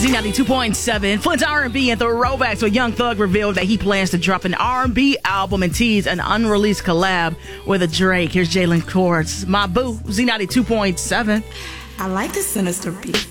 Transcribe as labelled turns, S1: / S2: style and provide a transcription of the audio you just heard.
S1: Z92.7, Flint's R&B and Throwbacks, where Young Thug revealed that he plans to drop an R&B album and tease an unreleased collab with a Drake. Here's Jalen Cords, My Boo, Z92.7.
S2: I like the sinister beat.